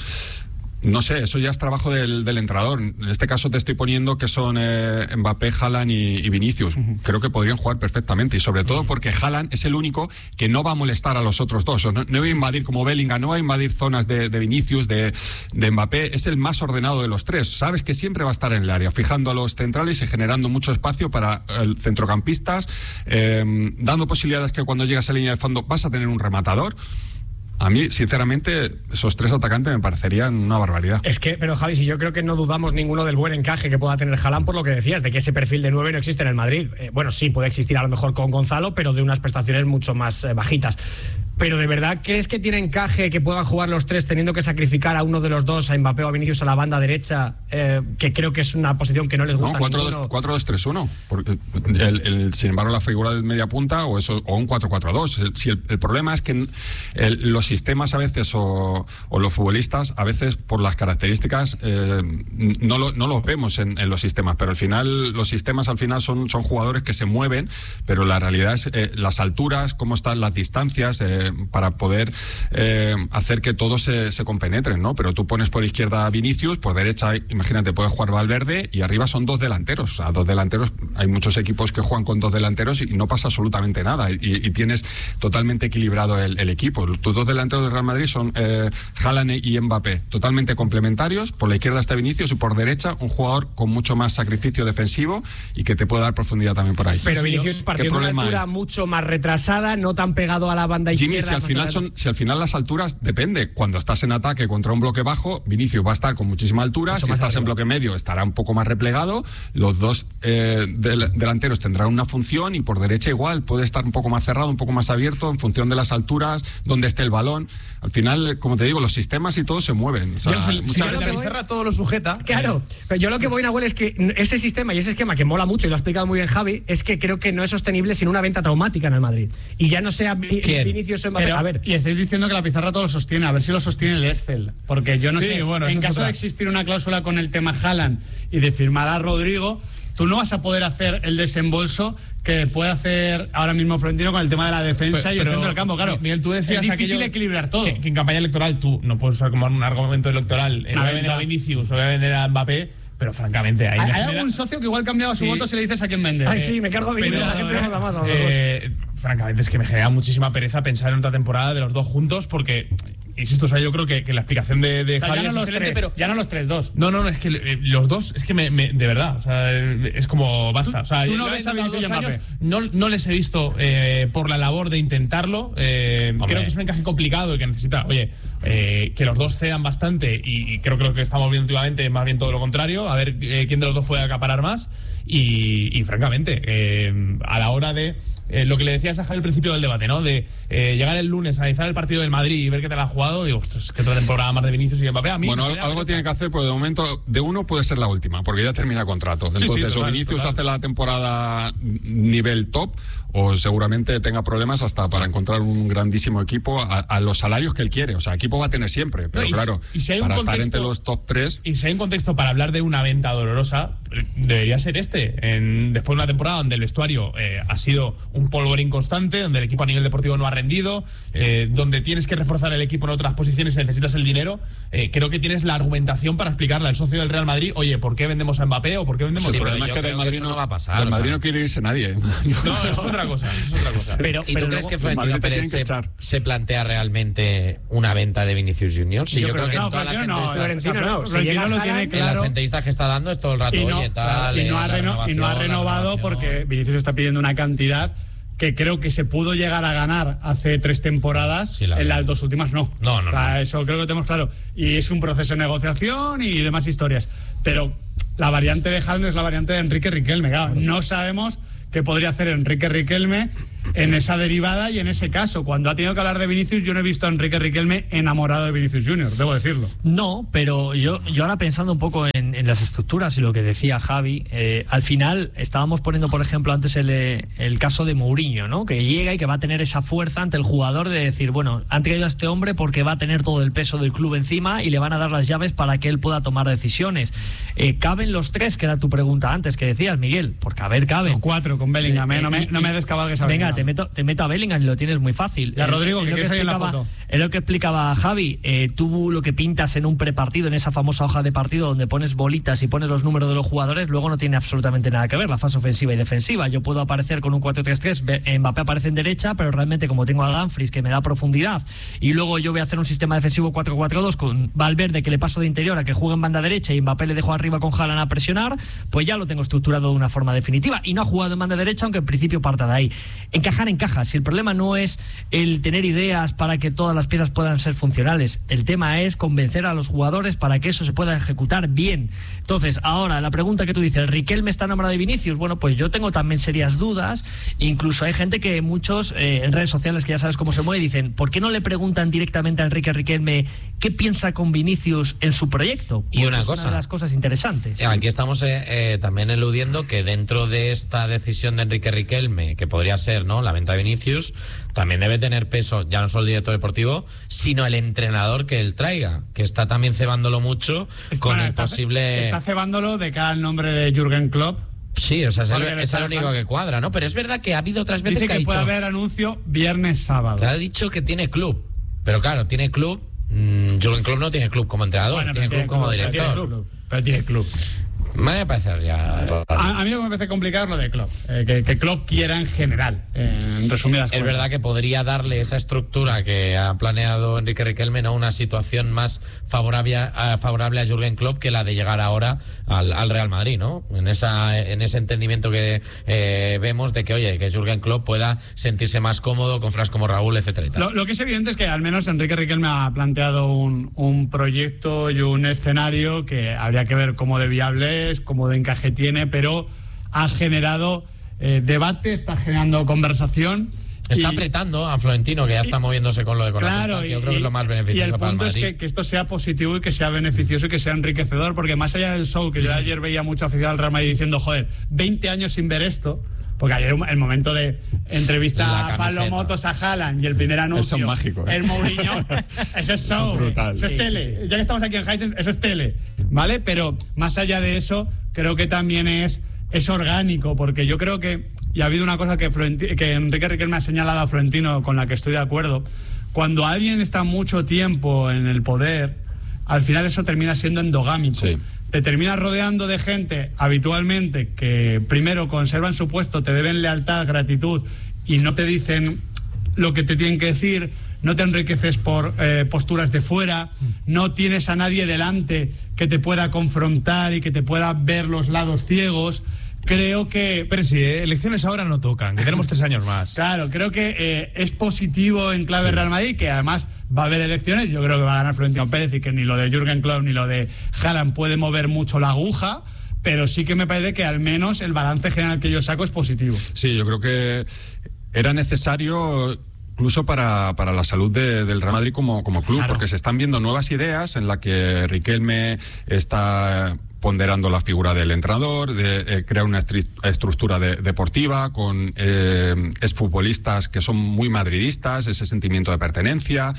No sé, eso ya es trabajo del, del entrenador. En este caso te estoy poniendo que son eh, Mbappé, Haaland y, y Vinicius. Uh-huh. Creo que podrían jugar perfectamente, y sobre todo porque Haaland es el único que no va a molestar a los otros dos. No, no va a invadir como Bellingham, no va a invadir zonas de, de Vinicius, de, de Mbappé. Es el más ordenado de los tres. Sabes que siempre va a estar en el área, fijando a los centrales y generando mucho espacio para eh, centrocampistas, eh, dando posibilidades que cuando llegas a la línea de fondo vas a tener un rematador. A mí, sinceramente, esos tres atacantes me parecerían una barbaridad. Es que, pero Javi, si yo creo que no dudamos ninguno del buen encaje que pueda tener Haaland, por lo que decías, de que ese perfil de nueve no existe en el Madrid. Eh, bueno, sí, puede existir a lo mejor con Gonzalo, pero de unas prestaciones mucho más eh, bajitas. Pero ¿de verdad crees que tiene encaje que puedan jugar los tres teniendo que sacrificar a uno de los dos, a Mbappé o a Vinicius, a la banda derecha, eh, que creo que es una posición que no les gusta? No, cuatro dos tres uno. Porque el, el, sin embargo, la figura de media punta o eso o un cuatro cuatro dos. Si el, el problema es que el, los sistemas a veces o, o los futbolistas a veces por las características eh, no, lo, no los vemos en, en los sistemas, pero al final los sistemas al final son, son jugadores que se mueven, pero la realidad es eh, las alturas, cómo están las distancias, eh, para poder eh, hacer que todos se, se compenetren, ¿no? Pero tú pones por izquierda a Vinicius, por derecha, imagínate, puede jugar Valverde, y arriba son dos delanteros. O sea, dos delanteros, hay muchos equipos que juegan con dos delanteros y no pasa absolutamente nada, y, y tienes totalmente equilibrado el, el equipo. Tus dos delanteros del Real Madrid son eh, Haaland y Mbappé, totalmente complementarios. Por la izquierda está Vinicius y por derecha un jugador con mucho más sacrificio defensivo y que te puede dar profundidad también por ahí. Pero Vinicius partiendo de una altura hay? mucho más retrasada, no tan pegado a la banda izquierda. Jimmy, si al final son, si al final las alturas depende. Cuando estás en ataque contra un bloque bajo, Vinicius va a estar con muchísima altura. Mucho si estás arriba. En bloque medio, estará un poco más replegado. Los dos eh, del, delanteros tendrán una función, y por derecha igual puede estar un poco más cerrado, un poco más abierto, en función de las alturas, donde esté el balón. Al final, como te digo, los sistemas y todo se mueven. O sea, yo, si, muchas si veces... la pizarra todo lo sujeta. Claro, pero yo lo que voy, Nahuel, es que ese sistema y ese esquema que mola mucho, y lo ha explicado muy bien Javi, es que creo que no es sostenible sin una venta traumática en el Madrid. Y ya no sea Vinicius o Mbappé. Pero, a ver, y estáis diciendo que la pizarra todo lo sostiene, a ver si lo sostiene el Excel, porque yo no sí, sé, bueno, en caso de existir una cláusula con el tema Haaland y de firmar a Rodrigo, tú no vas a poder hacer el desembolso que puede hacer ahora mismo Florentino con el tema de la defensa pero, y el centro del campo. Claro, Miguel, tú decías es difícil aquello, equilibrar todo. Que, que en campaña electoral tú no puedes usar como un argumento electoral eh, voy a vender a Vinicius o voy a vender a Mbappé, pero francamente hay, ¿Hay, genera... ¿hay algún socio que igual cambiaba su sí. voto si le dices a quién vende? Ay, sí, me cargo a Vinicius, la gente no la más. Eh, francamente es que me genera muchísima pereza pensar en otra temporada de los dos juntos, porque insisto, o sea, yo creo que, que la explicación de, de o sea, Javi ya no es los excelente, tres, pero ya no los tres, dos. No, no, es que eh, los dos, es que me, me, de verdad, o sea, es como basta. O sea, ¿Tú no ves a Vinicius y Mbappé? No, no les he visto eh, por la labor de intentarlo. Eh, creo que es un encaje complicado y que necesita, oye, eh, que los dos cedan bastante, y, y creo que lo que estamos viendo últimamente es más bien todo lo contrario, a ver eh, quién de los dos puede acaparar más. Y, y francamente, eh, a la hora de eh, lo que le decías a Javi al principio del debate, ¿no? De eh, llegar el lunes, analizar el partido del Madrid y ver qué te la ha jugado, digo, ostras, qué otra temporada más de Vinicius y Mbappé. A mí bueno, algo tiene que hacer, porque de momento de uno puede ser la última, porque ya termina contrato. Entonces, sí, sí, total, o Vinicius total. hace la temporada nivel top, o seguramente tenga problemas hasta para encontrar un grandísimo equipo a, a los salarios que él quiere. O sea, equipo va a tener siempre, pero no, y claro, si, y si hay para un estar contexto, entre los top tres... Y si hay un contexto para hablar de una venta dolorosa, debería ser este. En, después de una temporada donde el vestuario eh, ha sido un polvorín constante, donde el equipo a nivel deportivo no ha rendido, eh, donde tienes que reforzar el equipo en otras posiciones y necesitas el dinero, eh, creo que tienes la argumentación para explicarle al socio del Real Madrid, oye, ¿por qué vendemos a Mbappé o por qué vendemos Sí, a el problema es que del Madrid no, no va a pasar. Del Madrid o sea, no quiere irse nadie. No, es otra cosa. Es otra cosa. Pero, ¿Y tú crees que Florentino Pérez se, se plantea realmente una venta de Vinicius Junior? Sí, yo, yo creo, creo que no, en todas las no, entrevistas... No, no, Florentino lo tiene claro. En las entrevistas que está dando es todo el rato, y no, oye, tal... Y no, ha, reno, y no ha renovado porque Vinicius está pidiendo una cantidad que creo que se pudo llegar a ganar hace tres temporadas, sí, la en las dos últimas no. No, no, o sea, no. Eso creo que lo tenemos claro. Y es un proceso de negociación y demás historias. Pero la variante de Haaland es la variante de Enrique Riquelme. Claro, no sabemos qué podría hacer Enrique Riquelme en esa derivada y en ese caso. Cuando ha tenido que hablar de Vinicius, yo no he visto a Enrique Riquelme enamorado de Vinicius Junior, debo decirlo. No, pero yo, yo ahora pensando un poco en, en las estructuras y lo que decía Javi, eh, al final estábamos poniendo, por ejemplo, antes el, el caso de Mourinho, ¿no? Que llega y que va a tener esa fuerza ante el jugador de decir, bueno, han traído a este hombre porque va a tener todo el peso del club encima y le van a dar las llaves para que él pueda tomar decisiones. Eh, ¿Caben los tres? Que era tu pregunta antes, que decías, Miguel. Porque a ver, caben. Los cuatro con Bellingham, eh, eh, no me, no me descabalgues a Venga, te meto, te meto a Bellingham y lo tienes muy fácil. Y a Rodrigo, eh, que, que, que en la foto. Es lo que explicaba Javi. Eh, tú lo que pintas en un prepartido, en esa famosa hoja de partido donde pones bolitas y pones los números de los jugadores, luego no tiene absolutamente nada que ver la fase ofensiva y defensiva. Yo puedo aparecer con un cuatro tres tres, Mbappé aparece en derecha, pero realmente como tengo a Dumfries que me da profundidad y luego yo voy a hacer un sistema defensivo cuatro cuatro dos con Valverde que le paso de interior a que juegue en banda derecha y Mbappé le dejo arriba con Haaland a presionar, pues ya lo tengo estructurado de una forma definitiva y no ha jugado en banda derecha aunque en principio parta de ahí. Encajar encaja, si el problema no es el tener ideas para que todas las piezas puedan ser funcionales, el tema es convencer a los jugadores para que eso se pueda ejecutar bien. Entonces, ahora la pregunta que tú dices, ¿el Riquelme está enamorado de Vinicius? Bueno, pues yo tengo también serias dudas, incluso hay gente que muchos eh, en redes sociales que ya sabes cómo se mueve dicen, ¿por qué no le preguntan directamente a Enrique Riquelme qué piensa con Vinicius en su proyecto? Y una es cosa, una de las cosas interesantes. Aquí estamos eh, eh, también eludiendo que dentro de esta decisión de Enrique Riquelme, que podría ser, ¿no?, la venta de Vinicius, también debe tener peso ya no solo el director deportivo, sino el entrenador que él traiga, que está también cebándolo mucho es, con bueno, el está, posible... Está cebándolo de cara al nombre de Jürgen Klopp. Sí, o sea, es el, es el único que cuadra, ¿no? Pero es verdad que ha habido otras veces Dice que, que ha dicho... puede haber anuncio viernes, sábado. Que ha dicho que tiene club, pero claro, tiene club... Mmm, Jürgen Klopp no tiene club como entrenador, bueno, tiene, club tiene como club, director. Pero tiene club. Pero tiene club. Me parece ya... A, a mí lo que me parece complicado lo de Klopp, eh, que, que Klopp quiera en general, eh, en resumidas es cuentas. verdad que podría darle esa estructura que ha planeado Enrique Riquelme, ¿no?, una situación más favorable a, favorable a Jürgen Klopp que la de llegar ahora al, al Real Madrid, ¿no? En esa en ese entendimiento que eh, vemos de que, oye, que Jürgen Klopp pueda sentirse más cómodo con frases como Raúl, etcétera y tal. Lo, lo que es evidente es que al menos Enrique Riquelme ha planteado un, un proyecto y un escenario que habría que ver cómo de viable es, cómo de encaje tiene, pero ha generado eh, debate, está generando conversación. Está y, apretando a Florentino, que ya está moviéndose con lo de Económico, claro, que yo y, creo que es lo más beneficioso y el para el punto Madrid. es que, que esto sea positivo y que sea beneficioso y que sea enriquecedor, porque más allá del show, que yo ayer veía mucho aficionado al Real Madrid diciendo, joder, veinte años sin ver esto, porque ayer el momento de entrevista a Pablo Motos, a Haaland y el primer anuncio, eso es mágico, ¿eh? El Mourinho, eso es show, eso es brutal. Eso es sí, tele, sí, sí. Ya que estamos aquí en Heisen, eso es tele, ¿vale? Pero más allá de eso, creo que también es es orgánico, porque yo creo que, y ha habido una cosa que, Florenti, que Enrique Riquelme ha señalado a Florentino, con la que estoy de acuerdo, cuando alguien está mucho tiempo en el poder, al final eso termina siendo endogámico. Sí. Te terminas rodeando de gente habitualmente que primero conservan su puesto, te deben lealtad, gratitud y no te dicen lo que te tienen que decir, no te enriqueces por eh, posturas de fuera, no tienes a nadie delante que te pueda confrontar y que te pueda ver los lados ciegos. Creo que... Pero sí, ¿eh? Elecciones ahora no tocan, que tenemos tres años más. Claro, creo que eh, es positivo en clave sí. Real Madrid, que además va a haber elecciones. Yo creo que va a ganar Florentino Pérez y que ni lo de Jürgen Klopp ni lo de Haaland puede mover mucho la aguja, pero sí que me parece que al menos el balance general que yo saco es positivo. Sí, yo creo que era necesario... incluso para, para la salud de, del Real Madrid como, como club, claro. Porque se están viendo nuevas ideas en las que Riquelme está ponderando la figura del entrenador, de eh, crear una estri- estructura de, deportiva con eh, exfutbolistas que son muy madridistas, ese sentimiento de pertenencia.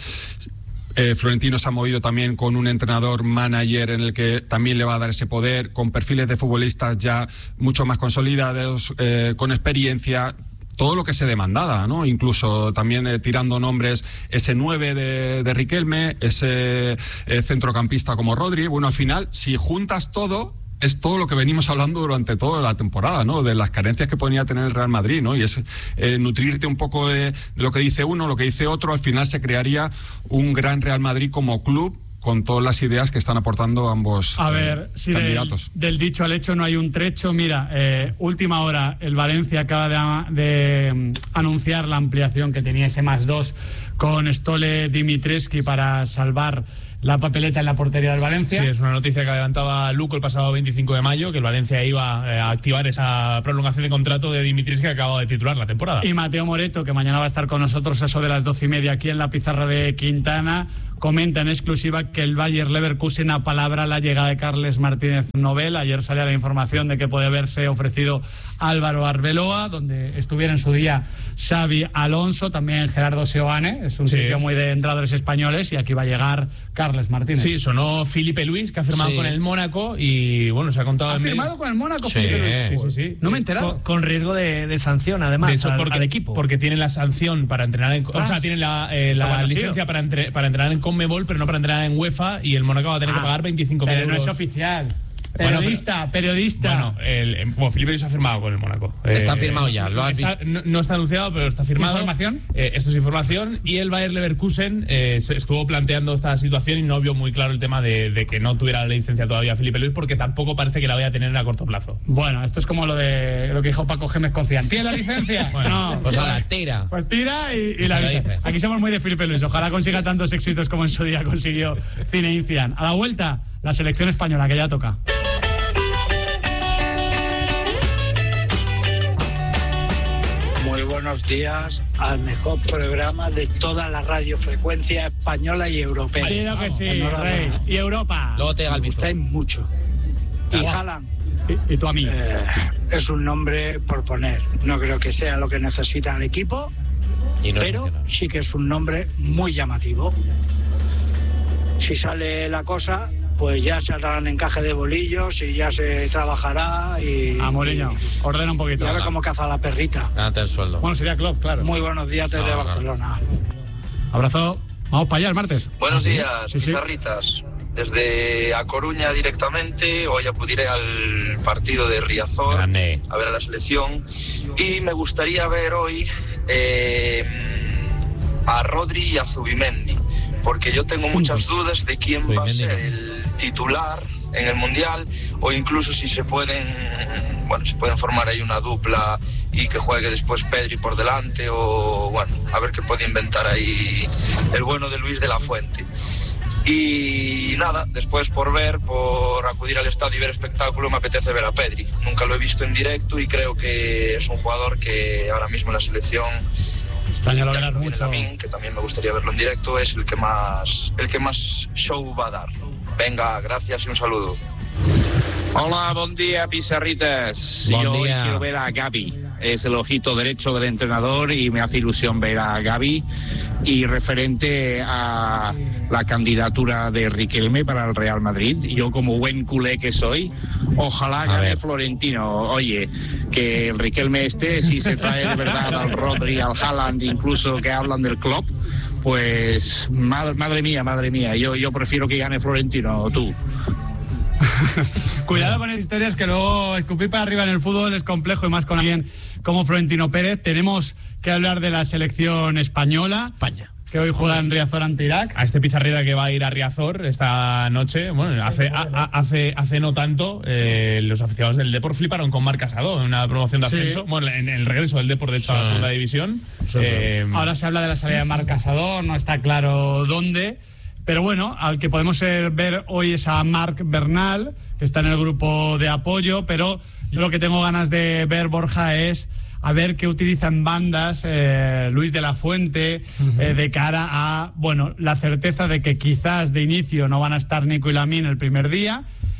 Eh, Florentino se ha movido también con un entrenador manager en el que también le va a dar ese poder, con perfiles de futbolistas ya mucho más consolidados, eh, con experiencia, todo lo que se demandaba, ¿no? Incluso también eh, tirando nombres, ese nueve de, de Riquelme, ese eh, centrocampista como Rodri. Bueno, al final, si juntas todo, es todo lo que venimos hablando durante toda la temporada, ¿no? De las carencias que podía tener el Real Madrid, ¿no? Y es eh, nutrirte un poco de, de lo que dice uno, lo que dice otro. Al final se crearía un gran Real Madrid como club, con todas las ideas que están aportando ambos A ver, eh, si candidatos. Del, del dicho al hecho no hay un trecho. Mira, eh, última hora, el Valencia acaba de, de um, anunciar la ampliación que tenía ese más dos con Stole Dimitrescu para salvar la papeleta en la portería del Valencia. Sí, es una noticia que adelantaba Luco el pasado veinticinco de mayo, que el Valencia iba eh, a activar esa prolongación de contrato de Dimitris, que acaba de titular la temporada. Y Mateo Moreto, que mañana va a estar con nosotros a eso de las doce y media aquí en la pizarra de Quintana, comenta en exclusiva que el Bayer Leverkusen apalabra la llegada de Carles Martínez Nobel. Ayer salía la información de que puede haberse ofrecido Álvaro Arbeloa, donde estuviera en su día Xavi Alonso, también Gerardo Seoane, es un sí. sitio muy de entrenadores españoles, y aquí va a llegar Carles Martínez. Sí, sonó Filipe Luis, que ha firmado sí. con el Mónaco, y bueno, se ha contado... ¿Ha firmado medio... con el Mónaco? Sí, Filipe Luis? sí, sí, sí. No me he enterado. Con, con riesgo de, de sanción, además, de hecho, al, porque, al equipo. Porque tiene la sanción para entrenar en... Tras. O sea, tiene la, eh, la licencia para, entre, para entrenar en Conmebol, pero no para entrenar en UEFA, y el Mónaco va a tener ah, que pagar veinticinco mil euros. Pero no es oficial. Periodista, bueno, pero, periodista. Bueno, el, el, bueno, Filipe Luis ha firmado con el Mónaco. Está eh, firmado ya. ¿Lo has está, visto? No, no está anunciado, pero está firmado. ¿Información? Eh, esto es información. Y el Bayer Leverkusen eh, estuvo planteando esta situación y no vio muy claro el tema de, de que no tuviera la licencia todavía Filipe Luis, porque tampoco parece que la vaya a tener a corto plazo. Bueno, esto es como lo de lo que dijo Paco Gémez con Cian. ¿Tiene la licencia? Bueno, no. Pues a la tira. Pues tira y, y, y la dice. Aquí somos muy de Filipe Luis. Ojalá consiga tantos éxitos como en su día consiguió Zinedine Zidane. A la vuelta, la selección española, que ya toca. Buenos días al mejor programa de toda la radiofrecuencia española y europea. Claro que sí, Rey. Y Europa. Luego te Me gustáis mucho. Y Haaland. ¿Y, y tú a mí? Eh, es un nombre por poner. No creo que sea lo que necesita el equipo, y no pero sí que es un nombre muy llamativo. Si sale la cosa, pues ya se harán encaje de bolillos y ya se trabajará y... A Mourinho, ordena un poquito. Y a ver cómo caza la perrita. Date el sueldo. Bueno, sería Klopp, claro. Muy buenos días desde no, Barcelona. No. Abrazo. Vamos para allá el martes. Buenos ¿Ah, días, sí? pizarritas. Sí, sí. Desde A Coruña directamente, hoy acudiré al partido de Riazor, Grande. A ver a la selección. Y me gustaría ver hoy eh, a Rodri y a Zubimendi, porque yo tengo muchas dudas de quién Zubimendi. va a ser el titular en el Mundial, o incluso si se pueden, bueno, se pueden formar ahí una dupla y que juegue después Pedri por delante, o bueno, a ver qué puede inventar ahí el bueno de Luis de la Fuente. Y nada, después por ver, por acudir al estadio y ver espectáculo, me apetece ver a Pedri. Nunca lo he visto en directo y creo que es un jugador que ahora mismo en la selección, este año lo verás mucho. Lamin, que también me gustaría verlo en directo, es el que más el que más show va a dar. Venga, gracias y un saludo. Hola, buen día, pizarritas. Bon Yo día. hoy quiero ver a Gavi. Es el ojito derecho del entrenador y me hace ilusión ver a Gavi. Y referente a la candidatura de Riquelme para el Real Madrid, yo como buen culé que soy, ojalá gane Florentino. Oye, que el Riquelme este, si se trae de verdad al Rodri, al Haaland, incluso que hablan del club, pues madre, madre mía, madre mía, yo, yo prefiero que gane Florentino, tú. Cuidado con esas historias, que luego escupir para arriba en el fútbol es complejo, y más con alguien como Florentino Pérez. Tenemos que hablar de la selección española. España. Que hoy juega en Riazor ante Irak. A este pizarrera que va a ir a Riazor esta noche, bueno, hace a, a, hace, hace no tanto, eh, los aficionados del Depor fliparon con Marc Casado en una promoción de ascenso. Sí. Bueno, en el regreso del Depor, de hecho, sí. a la segunda división. Sí, eh, sí. Ahora se habla de la salida de Marc Casado, no está claro dónde. Pero bueno, al que podemos ver hoy es a Marc Bernal, que está en el grupo de apoyo, pero yo lo que tengo ganas de ver, Borja, es a ver qué utilizan bandas eh, Luis de la Fuente, uh-huh. eh, de cara a, bueno, la certeza de que quizás de inicio no van a estar Nico y Lamin el primer día,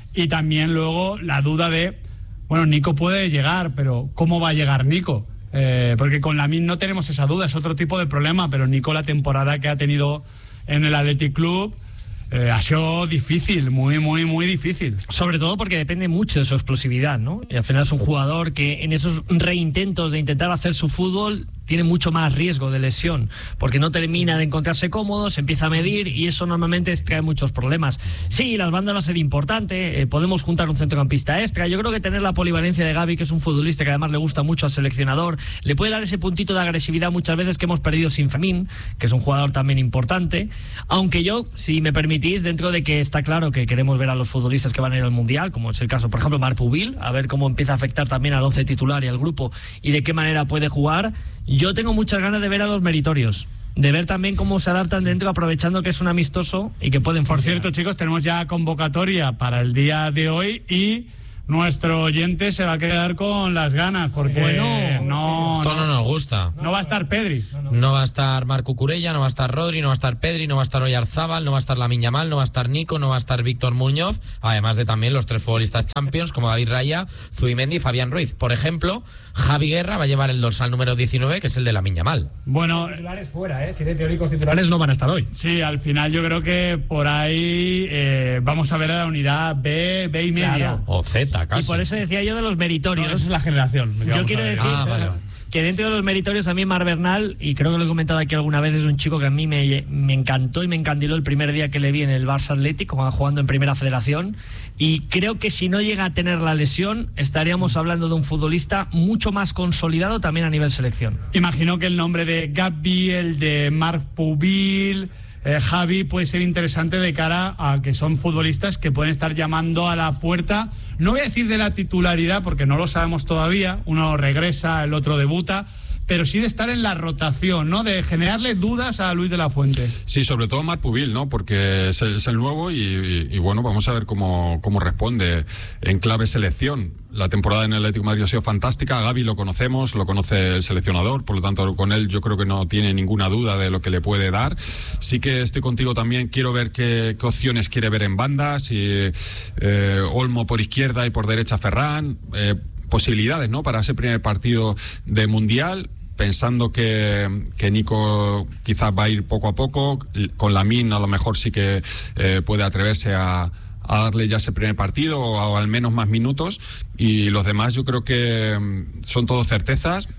Y también luego la duda de, bueno, Nico puede llegar, pero ¿cómo va a llegar Nico? Eh, porque con Lamine no tenemos esa duda, es otro tipo de problema, pero Nico, la temporada que ha tenido en el Athletic Club eh, ha sido difícil, muy, muy, muy difícil. Sobre todo porque depende mucho de su explosividad, ¿no? Y al final es un jugador que en esos reintentos de intentar hacer su fútbol tiene mucho más riesgo de lesión, porque no termina de encontrarse cómodo, se empieza a medir y eso normalmente trae muchos problemas. Sí, las bandas va a ser importante, eh, podemos juntar un centrocampista extra. Yo creo que tener la polivalencia de Gavi, que es un futbolista que además le gusta mucho al seleccionador, le puede dar ese puntito de agresividad muchas veces que hemos perdido sin Fermín, que es un jugador también importante. Aunque yo, si me permitís, dentro de que está claro que queremos ver a los futbolistas que van a ir al Mundial, como es el caso, por ejemplo, Marc Pubil, a ver cómo empieza a afectar también al once titular y al grupo y de qué manera puede jugar. Yo tengo muchas ganas de ver a los meritorios, de ver también cómo se adaptan dentro, aprovechando que es un amistoso y que pueden funcionar. Por cierto, chicos, tenemos ya convocatoria para el día de hoy y nuestro oyente se va a quedar con las ganas, porque bueno, no, esto no, no nos gusta. No va a estar Pedri. No va a estar Marc Cucurella, no va a estar Rodri, no va a estar Pedri, no va a estar Oyarzábal, no va a estar Lamine Yamal, no va a estar Nico, no va a estar Víctor Muñoz, además de también los tres futbolistas Champions como David Raya, Zubimendi y Fabián Ruiz. Por ejemplo, Javi Guerra va a llevar el dorsal número diecinueve, que es el de Lamine Yamal. Bueno, titulares fuera, ¿eh? Si de teóricos titulares no van a estar hoy. Sí, al final yo creo que por ahí eh, vamos a ver a la unidad B, B y media. Claro. O Z, casi. Y por eso decía yo de los meritorios. No, esa es la generación. Yo quiero decir ah, vale, vale. que dentro de los meritorios a mí Marc Bernal, y creo que lo he comentado aquí alguna vez, es un chico que a mí me, me encantó y me encandiló el primer día que le vi en el Barça Atlético, jugando en Primera Federación, y creo que si no llega a tener la lesión estaríamos hablando de un futbolista mucho más consolidado también a nivel selección. Imagino que el nombre de Gavi, el de Marc Pubil, Eh, Javi, puede ser interesante de cara a que son futbolistas que pueden estar llamando a la puerta, no voy a decir de la titularidad porque no lo sabemos todavía, uno regresa, el otro debuta, pero sí de estar en la rotación, ¿no? De generarle dudas a Luis de la Fuente. Sí, sobre todo Marc Pubil, ¿no? Porque es el, es el nuevo y, y, y bueno, vamos a ver cómo, cómo responde en clave selección. La temporada en el Atlético de Madrid ha sido fantástica. A Gavi lo conocemos, lo conoce el seleccionador, por lo tanto con él yo creo que no tiene ninguna duda de lo que le puede dar. Sí que estoy contigo también, quiero ver qué, qué opciones quiere ver en bandas, y eh, Olmo por izquierda y por derecha Ferran, eh, posibilidades, ¿no? Para ese primer partido de Mundial, pensando que, que Nico quizás va a ir poco a poco, con Lamine a lo mejor sí que eh, puede atreverse a a darle ya ese primer partido o al menos más minutos, y los demás yo creo que son todo certezas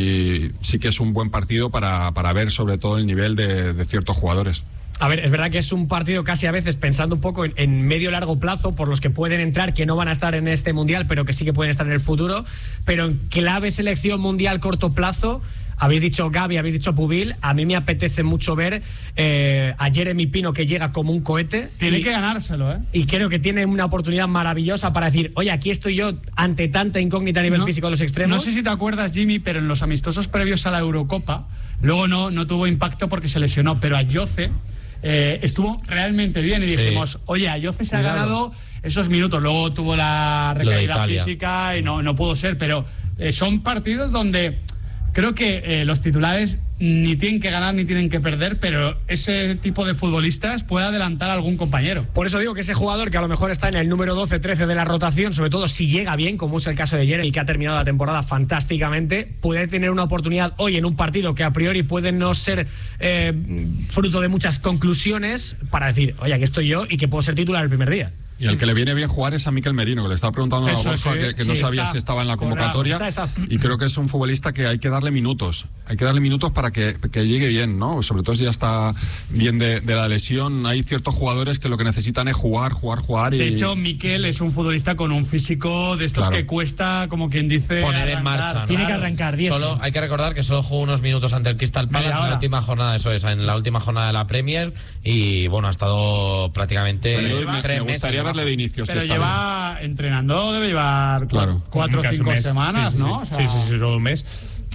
y sí que es un buen partido para, para ver sobre todo el nivel de, de ciertos jugadores. A ver, es verdad que es un partido casi a veces pensando un poco en, en medio largo plazo por los que pueden entrar, que no van a estar en este Mundial pero que sí que pueden estar en el futuro, pero en clave selección mundial corto plazo. Habéis dicho Gavi, habéis dicho Pubil. A mí me apetece mucho ver eh, a Jeremy Pino, que llega como un cohete. Tiene y, que ganárselo, ¿eh? Y creo que tiene una oportunidad maravillosa para decir, oye, aquí estoy yo ante tanta incógnita a nivel no, físico de los extremos. No sé si te acuerdas, Jimmy, pero en los amistosos previos a la Eurocopa, luego no, no tuvo impacto porque se lesionó, pero a Yoce eh, estuvo realmente bien y sí. dijimos, oye, a Yoce se ha Cuidado. ganado esos minutos. Luego tuvo la recaída física y no, no pudo ser, pero eh, son partidos donde creo que eh, los titulares ni tienen que ganar ni tienen que perder, pero ese tipo de futbolistas puede adelantar a algún compañero. Por eso digo que ese jugador que a lo mejor está en el número doce, trece de la rotación, sobre todo si llega bien, como es el caso de Jeremy, que ha terminado la temporada fantásticamente, puede tener una oportunidad hoy en un partido que a priori puede no ser eh, fruto de muchas conclusiones, para decir, oye, aquí estoy yo y que puedo ser titular el primer día. Y el que le viene bien jugar es a Mikel Merino, que le estaba preguntando Eso, a Borja sí, que, que sí, no sabía está, si estaba en la convocatoria. Está, está. Y creo que es un futbolista que hay que darle minutos. Hay que darle minutos para que, que llegue bien, ¿no? Sobre todo si ya está bien de, de la lesión. Hay ciertos jugadores que lo que necesitan es jugar, jugar, jugar. Y... De hecho, Mikel es un futbolista con un físico de estos claro. que cuesta, como quien dice, poner arrancar. en marcha, ¿no? Tiene que arrancar. Solo hay que recordar que solo jugó unos minutos ante el Crystal Palace en la última jornada, eso es, en la última jornada de la Premier, y bueno, ha estado prácticamente sí, tres me, meses. Me gustaría verle de inicio. Pero si lleva bien. Entrenando, debe llevar claro. cuatro o cinco semanas, sí, sí, ¿no? Sí, o sea... sí, sí, sí, solo un mes.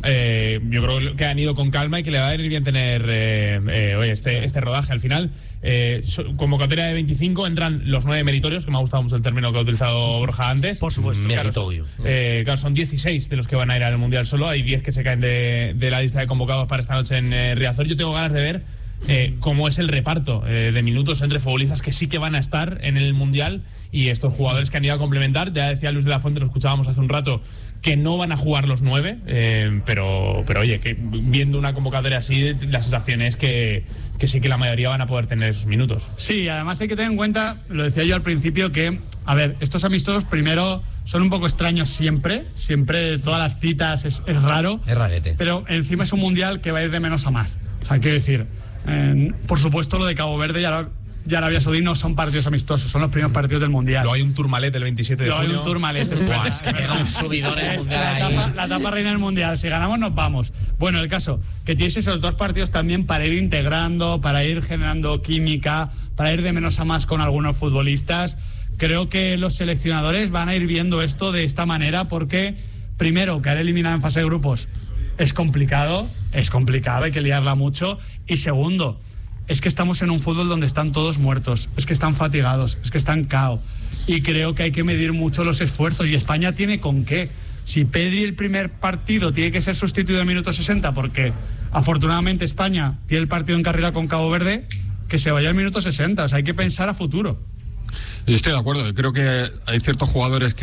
Eh, yo creo que han ido con calma y que le va a ir bien tener eh, eh, oye, este, este rodaje. Al final, eh, convocatoria de veinticinco, entran los nueve meritorios, que me ha gustado mucho el término que ha utilizado Borja antes. Por supuesto. Meritorio. Claro, eh, claro, son dieciséis de los que van a ir al Mundial solo. Hay diez que se caen de, de la lista de convocados para esta noche en eh, Riazor. Yo tengo ganas de ver eh, cómo es el reparto eh, de minutos entre futbolistas que sí que van a estar en el Mundial y estos jugadores que han ido a complementar. Ya decía Luis de la Fuente, lo escuchábamos hace un rato, que no van a jugar los nueve, eh, pero, pero oye, que viendo una convocatoria así, la sensación es que, que sí que la mayoría van a poder tener esos minutos. Sí, además hay que tener en cuenta, lo decía yo al principio, que, a ver, estos amistosos primero son un poco extraños siempre, siempre todas las citas es, es raro. Es rarete. Pero encima es un mundial que va a ir de menos a más. O sea, quiero decir, eh, por supuesto lo de Cabo Verde ya y Arabia Saudí no son partidos amistosos, son los primeros partidos del Mundial. Luego hay un Tourmalet el veintisiete de Luego junio. hay un Tourmalet. Buah, es que pega un subidón en el Mundial la, ahí. etapa, la etapa reina del Mundial. Si ganamos, nos vamos. Bueno, el caso, que tienes esos dos partidos también para ir integrando, para ir generando química, para ir de menos a más con algunos futbolistas. Creo que los seleccionadores van a ir viendo esto de esta manera porque, primero, quedar eliminado en fase de grupos es complicado, es complicado, hay que liarla mucho. Y segundo, es que estamos en un fútbol donde están todos muertos, es que están fatigados, es que están cao. Y creo que hay que medir mucho los esfuerzos. Y España tiene con qué. Si Pedri el primer partido tiene que ser sustituido en el minuto sesenta, porque afortunadamente España tiene el partido en carrera con Cabo Verde, que se vaya al minuto sesenta. O sea, hay que pensar a futuro. Yo estoy de acuerdo. Creo que hay ciertos jugadores que